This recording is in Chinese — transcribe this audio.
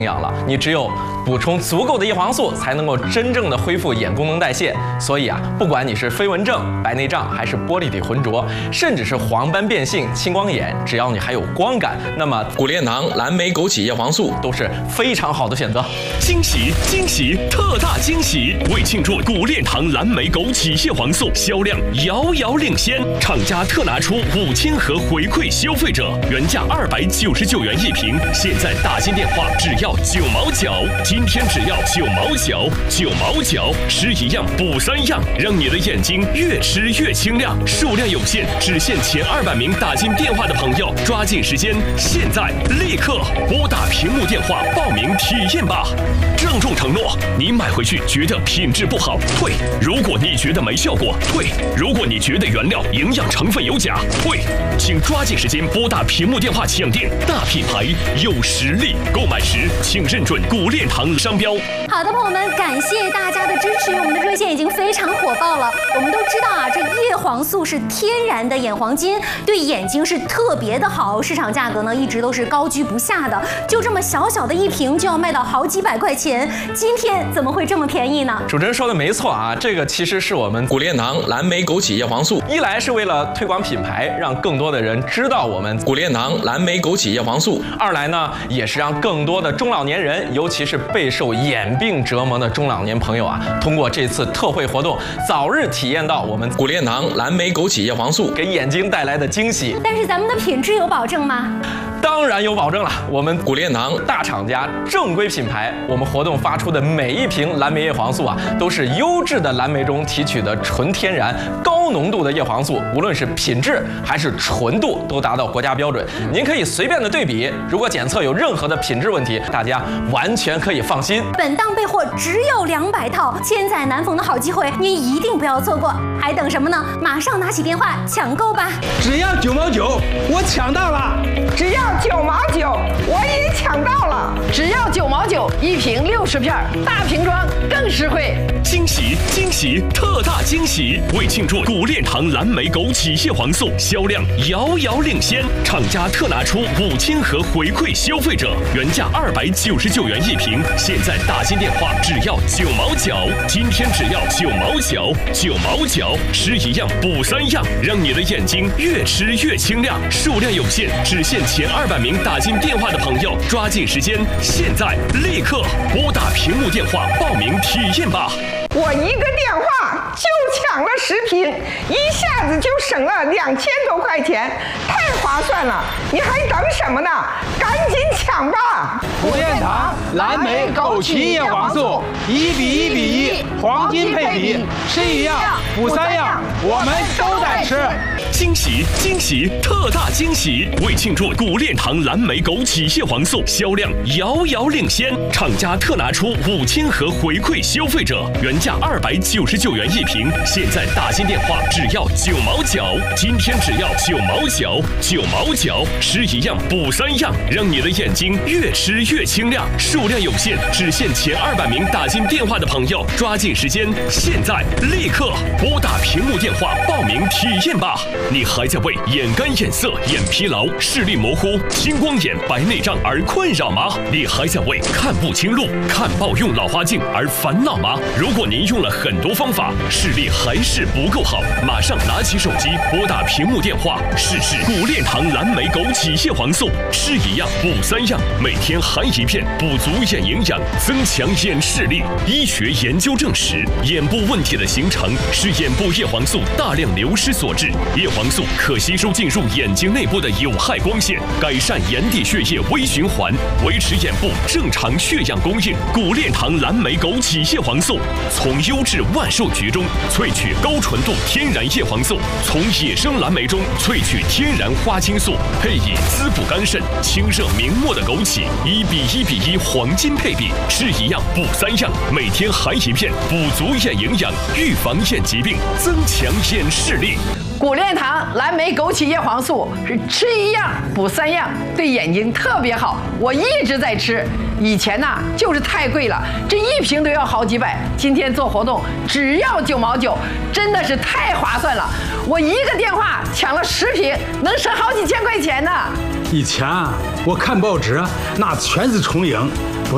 养了，你只有补充足够的叶黄素，才能够真正的恢复眼功能代谢。所以啊，不管你是飞蚊症、白内障，还是玻璃体浑浊，甚至是黄斑变性、青光眼，只要你还有光感，那么谷链堂蓝莓枸杞叶黄素都是非常好的选择。 惊喜惊喜，特大惊喜！为庆祝谷链堂蓝莓枸杞叶黄素销量遥遥领先，厂家特拿出5000盒回馈消费者，原价299元一瓶，现在打进电话只要9毛9，今天只要9毛9，9毛9，吃一样补3样，让你的眼睛越吃越清亮。数量有限，只限前200名打进电话的朋友，抓紧时间，现在立刻拨打屏幕电话报名体验吧。郑重承诺，你买回去觉得品质不好退，如果你觉得没效果退，如果你觉得原料营养成分有假退，请抓紧时间拨打屏幕电话抢订。大品牌有实力，购买时请认准谷链堂商标。 好的，朋友们，感谢大家的支持，我们的热线已经非常火爆了。我们都知道啊，这叶黄素是天然的眼黄金，对眼睛是特别的好，市场价格呢一直都是高居不下的，就这么小小的一瓶就要卖到好几百块钱，今天怎么会这么便宜呢？ 主持人说的没错啊，这个其实是我们谷链堂蓝莓枸杞叶黄素，一来是为了推广品牌，让更多的人知道我们谷链堂蓝莓枸杞叶黄素；二来呢，也是让更多的中老年人，尤其是备受眼病折磨的中老年朋友啊，通过这次特惠活动，早日体验到我们谷链堂蓝莓枸杞叶黄素给眼睛带来的惊喜。 但是咱们的品质有保证吗？ 当然有保证了，我们谷链堂大厂家正规品牌，我们活动发出的每一瓶蓝莓叶黄素啊，都是优质的蓝莓中提取的纯天然高浓度的叶黄素，无论是品质还是纯度都达到国家标准。您可以随便的对比，如果检测有任何的品质问题，大家完全可以放心。 本档备货只有200套，千载难逢的好机会，您一定不要错过，还等什么呢？马上拿起电话抢购吧！ 只要9毛9，我抢到了！ 只要9毛9，我也抢到了！ 只要9毛9，一瓶60片，大瓶装更实惠。 惊喜惊喜，特大惊喜！为庆祝谷链堂蓝莓枸杞叶黄素销量遥遥领先，厂家特拿出5000盒回馈消费者，原价299元一瓶，现在打进电话只要9毛9，今天只要9毛9，9毛9，吃一样补3样，让你的眼睛越吃越清亮。数量有限，只限前200名打进电话的朋友，抓紧时间，现在立刻拨打屏幕电话报名体验吧。 我一个电话就抢了10瓶，一下子就省了2000多块钱，太划算了！你还等什么呢？赶紧抢吧！ 谷链堂蓝莓枸杞叶黄素1比1比1，黄金配比，吃一样补3样，我们都在吃。 惊喜惊喜，特大惊喜！为庆祝谷链堂蓝莓枸杞叶黄素销量遥遥领先，厂家特拿出5000盒回馈消费者，原价299元一瓶，现在打进电话只要9毛9，今天只要9毛9，9毛9，吃一样补3样，让你的眼睛越吃越清亮。数量有限，只限前200名打进电话的朋友，抓紧时间，现在立刻拨打屏幕电话报名体验吧。你还在为眼干眼涩、眼疲劳、视力模糊、青光眼、白内障而困扰吗？你还在为看不清路、看报用老花镜而烦恼吗？如果您用了很多方法，视力还是不够好，马上拿起手机拨打屏幕电话，试试谷链堂蓝莓枸杞叶黄素，吃一样补3样，每天含1片，补足眼营养，增强眼视力。医学研究证实，眼部问题的形成是眼部叶黄素大量流失所致。叶黄素可吸收进入眼睛内部的有害光线，改善眼底血液微循环，维持眼部正常血氧供应。谷链堂蓝莓枸杞叶黄素从优质万寿菊中萃取高纯度天然叶黄素，从野生蓝莓中萃取天然花青素，配以滋补肝肾、清热明目的枸杞，1比1比1黄金配比，吃一样补3样，每天含1片，补足眼营养，预防眼疾病，增强眼视力。 谷链堂蓝莓枸杞叶黄素是吃一样补3样，对眼睛特别好。我一直在吃，以前呢就是太贵了，这一瓶都要好几百。今天做活动只要9毛9，真的是太划算了。我一个电话抢了10瓶，能省好几千块钱呢。 以前啊，我看报纸那全是重影。